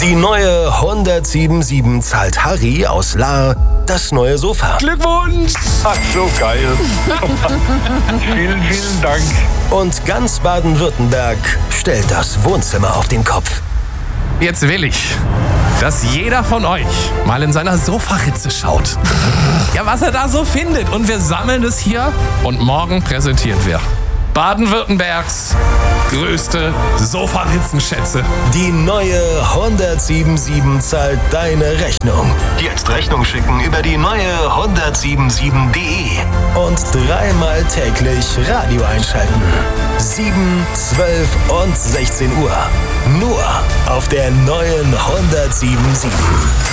Die neue 177 zahlt Harry aus Lahr das neue Sofa. Glückwunsch! Ach, so geil. Vielen, vielen Dank. Und ganz Baden-Württemberg stellt das Wohnzimmer auf den Kopf. Jetzt will ich, dass jeder von euch mal in seiner Sofaritze schaut. Ja, was er da so findet. Und wir sammeln es hier und morgen präsentieren wir Baden-Württembergs größte Sofaritzenschätze. Die neue 177 zahlt deine Rechnung. Jetzt Rechnung schicken über die neue 177.de und 3-mal täglich Radio einschalten. 7, 12 und 16 Uhr. Nur auf der neuen 177.